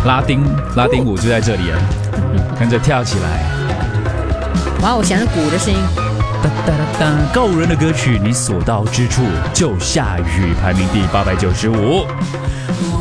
拉丁舞就在这里了，跟着跳起来。 哇，我想着鼓的声音。 哒哒哒哒，告五人的歌曲，你所到之处就下雨，排名第895。